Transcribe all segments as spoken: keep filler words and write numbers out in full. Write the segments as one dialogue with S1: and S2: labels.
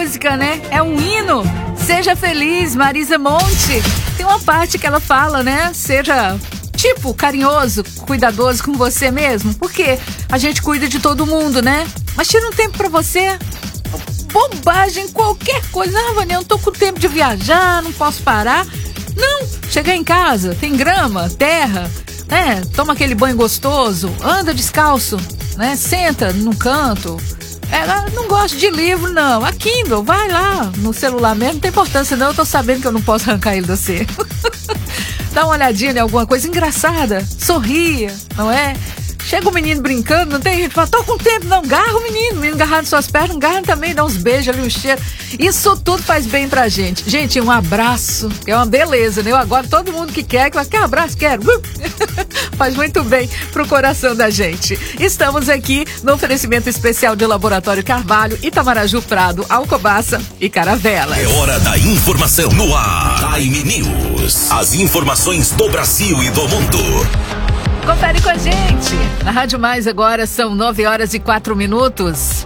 S1: música, né? É um hino. Seja feliz, Marisa Monte. Tem uma parte que ela fala, né? Seja, tipo, carinhoso, cuidadoso com você mesmo. Porque a gente cuida de todo mundo, né? Mas tira um tempo pra você. Bobagem, qualquer coisa. Ah, Vânia, eu não tô com tempo de viajar, não posso parar. Não, chegar em casa, tem grama, terra, né? Toma aquele banho gostoso, anda descalço, né? Senta num canto. Ela não gosta de livro, não. A Kindle, vai lá no celular mesmo, não tem importância não, eu tô sabendo que eu não posso arrancar ele de você. Dá uma olhadinha em alguma coisa engraçada, sorria, não é? Chega o menino brincando, não tem gente que fala, tô com tempo, não, garra o menino, o menino agarrar nas suas pernas, garra também, dá uns beijos ali, um cheiro. Isso tudo faz bem pra gente. Gente, um abraço, é uma beleza, né? Eu agora, todo mundo que quer, que quer abraço, quero. Faz muito bem pro coração da gente. Estamos aqui no oferecimento especial de Laboratório Carvalho, Itamaraju Prado, Alcobaça e Caravelas.
S2: É hora da informação no ar. Time News. As informações do Brasil e do mundo.
S1: Confere com a gente. Na Rádio Mais agora são nove horas e quatro minutos.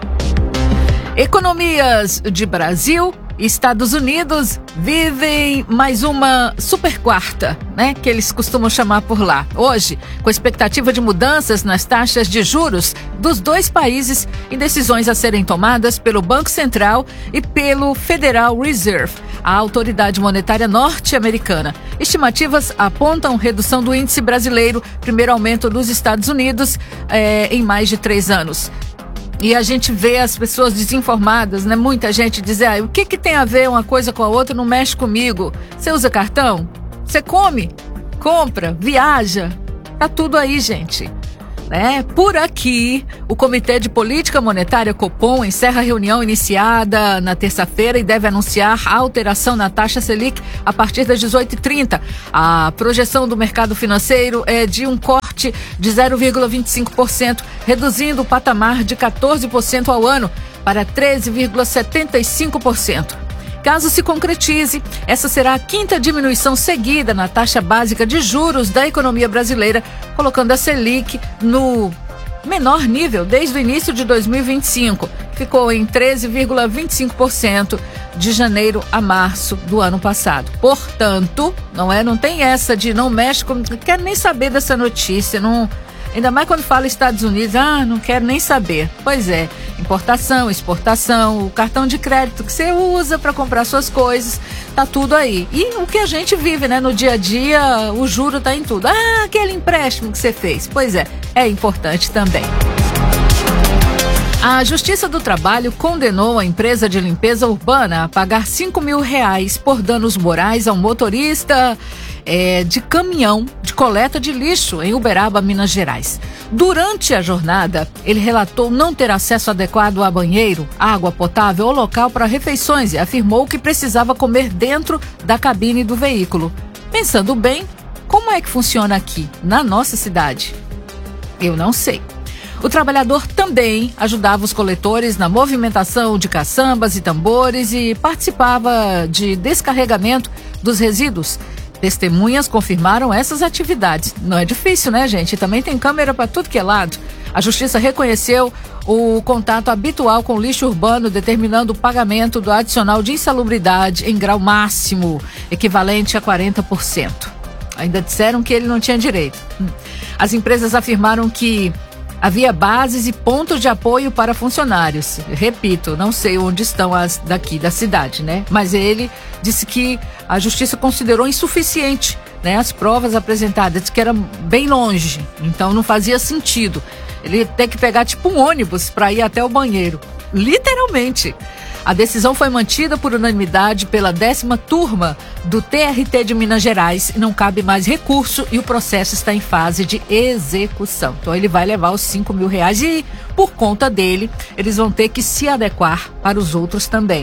S1: Economias de Brasil e Estados Unidos vivem mais uma super quarta, né? Que eles costumam chamar por lá. Hoje, com expectativa de mudanças nas taxas de juros dos dois países e decisões a serem tomadas pelo Banco Central e pelo Federal Reserve, a autoridade monetária norte-americana. Estimativas apontam redução do índice brasileiro, primeiro aumento dos Estados Unidos é, em mais de três anos. E a gente vê as pessoas desinformadas, né? Muita gente diz, ah, o que que tem a ver uma coisa com a outra? Não mexe comigo. Você usa cartão? Você come? Compra? Viaja? Tá tudo aí, gente. Né? Por aqui, o Comitê de Política Monetária Copom encerra a reunião iniciada na terça-feira e deve anunciar a alteração na taxa Selic a partir das dezoito e trinta. A projeção do mercado financeiro é de um corte de zero vírgula vinte e cinco por cento, reduzindo o patamar de quatorze por cento ao ano para treze vírgula setenta e cinco por cento. Caso se concretize, essa será a quinta diminuição seguida na taxa básica de juros da economia brasileira, colocando a Selic no menor nível desde o início de dois mil e vinte e cinco. Ficou em treze vírgula vinte e cinco por cento de janeiro a março do ano passado. Portanto, não é, não tem essa de não mexe com, não quero nem saber dessa notícia, não. Ainda mais quando fala Estados Unidos, ah, não quero nem saber. Pois é, importação, exportação, o cartão de crédito que você usa para comprar suas coisas, tá tudo aí. E o que a gente vive, né, no dia a dia, o juro tá em tudo. Ah, aquele empréstimo que você fez. Pois é, é importante também. A Justiça do Trabalho condenou a empresa de limpeza urbana a pagar cinco mil reais por danos morais ao motorista é, de caminhão de coleta de lixo em Uberaba, Minas Gerais. Durante a jornada, ele relatou não ter acesso adequado a banheiro, água potável ou local para refeições e afirmou que precisava comer dentro da cabine do veículo. Pensando bem, como é que funciona aqui, na nossa cidade? Eu não sei. O trabalhador também ajudava os coletores na movimentação de caçambas e tambores e participava de descarregamento dos resíduos. Testemunhas confirmaram essas atividades. Não é difícil, né, gente? Também tem câmera para tudo que é lado. A Justiça reconheceu o contato habitual com o lixo urbano, determinando o pagamento do adicional de insalubridade em grau máximo, equivalente a quarenta por cento. Ainda disseram que ele não tinha direito. As empresas afirmaram que havia bases e pontos de apoio para funcionários. Repito, não sei onde estão as daqui da cidade, né? Mas ele disse que a Justiça considerou insuficiente, né, as provas apresentadas, disse que era bem longe, então não fazia sentido. Ele tem que pegar tipo um ônibus para ir até o banheiro, literalmente. A decisão foi mantida por unanimidade pela décima turma do T R T de Minas Gerais. Não cabe mais recurso e o processo está em fase de execução. Então ele vai levar os cinco mil reais e, por conta dele, eles vão ter que se adequar para os outros também.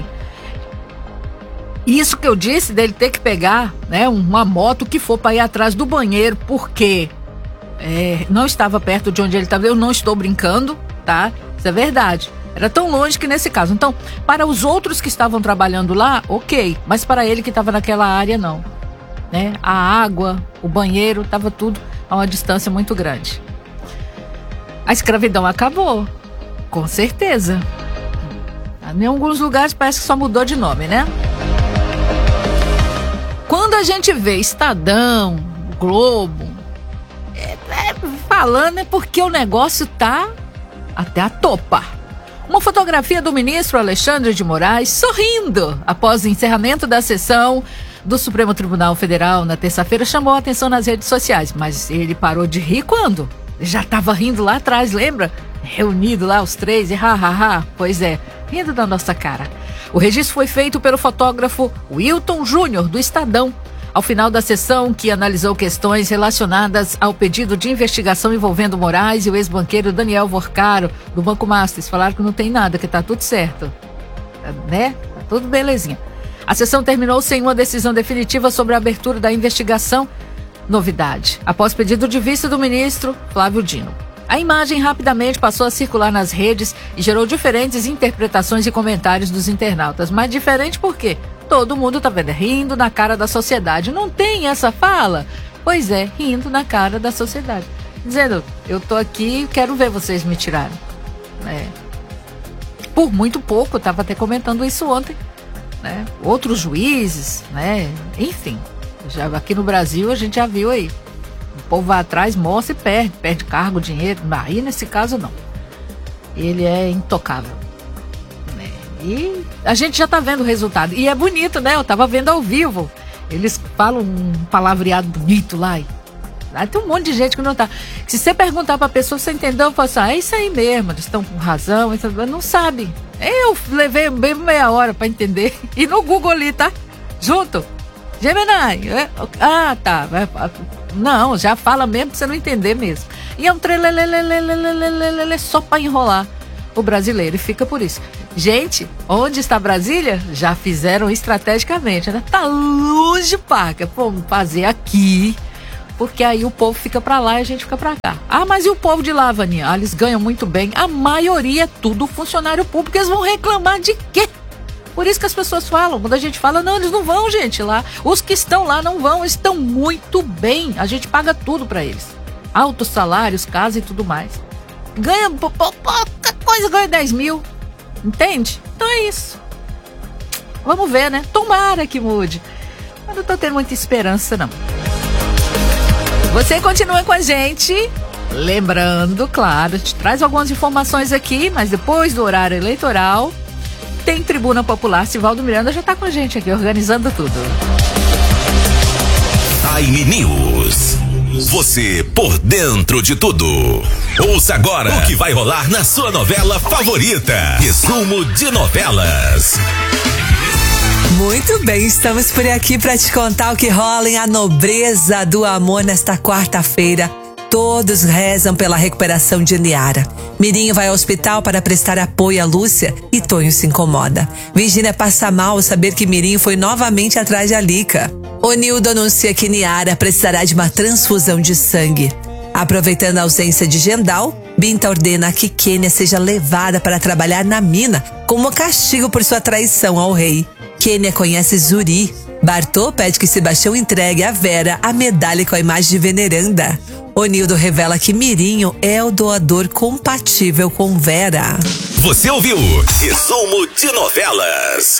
S1: Isso que eu disse dele ter que pegar, né, uma moto que for para ir atrás do banheiro, porque é, não estava perto de onde ele estava. Eu não estou brincando, tá? Isso é verdade. Era tão longe que nesse caso. Então, para os outros que estavam trabalhando lá, ok. Mas para ele que estava naquela área, não. Né? A água, o banheiro, estava tudo a uma distância muito grande. A escravidão acabou. Com certeza. Em alguns lugares parece que só mudou de nome, né? Quando a gente vê Estadão, Globo, é, é, falando é porque o negócio tá até a topa. Uma fotografia do ministro Alexandre de Moraes sorrindo após o encerramento da sessão do Supremo Tribunal Federal na terça-feira chamou a atenção nas redes sociais. Mas ele parou de rir quando? Já estava rindo lá atrás, lembra? Reunido lá os três e ha, ha, ha. Pois é, rindo da nossa cara. O registro foi feito pelo fotógrafo Wilton Júnior, do Estadão. Ao final da sessão, que analisou questões relacionadas ao pedido de investigação envolvendo Moraes e o ex-banqueiro Daniel Vorcaro, do Banco Master, falaram que não tem nada, que tá tudo certo. Né? Tá tudo belezinha. A sessão terminou sem uma decisão definitiva sobre a abertura da investigação. Novidade, após pedido de vista do ministro Flávio Dino. A imagem rapidamente passou a circular nas redes e gerou diferentes interpretações e comentários dos internautas. Mas diferente por quê? Todo mundo tá vendo, rindo na cara da sociedade. Não tem essa fala? Pois é, rindo na cara da sociedade. Dizendo, eu tô aqui e quero ver vocês me tirarem. É. Por muito pouco, eu tava até comentando isso ontem. Né? Outros juízes, né? Enfim, já, aqui no Brasil a gente já viu aí. O povo vai atrás, mostra e perde. Perde cargo, dinheiro. Aí nesse caso não. Ele é intocável. E a gente já tá vendo o resultado. E é bonito, né? Eu tava vendo ao vivo. Eles falam um palavreado bonito lá. E lá tem um monte de gente que não tá. Se você perguntar pra pessoa, você entendeu? Eu falo assim, ah, é isso aí mesmo. Eles estão com razão. Não sabe. Eu levei bem meia hora pra entender. E no Google ali, tá? Junto. Gemini. É? Ah, tá. Não, já fala mesmo pra você não entender mesmo. E é um trelelelelelelelelele só pra enrolar o brasileiro. E fica por isso. Gente, onde está Brasília? Já fizeram estrategicamente, né? Tá longe, paca. Vamos fazer aqui, porque aí o povo fica pra lá e a gente fica pra cá. Ah, mas e o povo de lá, Vaninha? Ah, eles ganham muito bem. A maioria é tudo funcionário público. Eles vão reclamar de quê? Por isso que as pessoas falam. Quando a gente fala, não, eles não vão, gente, lá. Os que estão lá não vão, eles estão muito bem. A gente paga tudo pra eles. Altos salários, casa e tudo mais. Ganha, pouca coisa, ganha dez mil. Entende? Então é isso. Vamos ver, né? Tomara que mude. Mas não tô tendo muita esperança, não. Você continua com a gente. Lembrando, claro, a gente traz algumas informações aqui, mas depois do horário eleitoral, tem Tribuna Popular. Sivaldo Miranda já tá com a gente aqui, organizando tudo.
S2: Time News. Você por dentro de tudo. Ouça agora o que vai rolar na sua novela favorita. Resumo de novelas.
S3: Muito bem, estamos por aqui para te contar o que rola em A Nobreza do Amor nesta quarta-feira. Todos rezam pela recuperação de Niara. Mirinho vai ao hospital para prestar apoio a Lúcia e Tonho se incomoda. Virgínia passa mal ao saber que Mirinho foi novamente atrás de Alica. Onildo anuncia que Niara precisará de uma transfusão de sangue. Aproveitando a ausência de Gendal, Binta ordena que Kênia seja levada para trabalhar na mina como castigo por sua traição ao rei. Kênia conhece Zuri. Bartô pede que Sebastião entregue a Vera a medalha com a imagem de veneranda. Onildo revela que Mirinho é o doador compatível com Vera.
S2: Você ouviu? Resumo de novelas.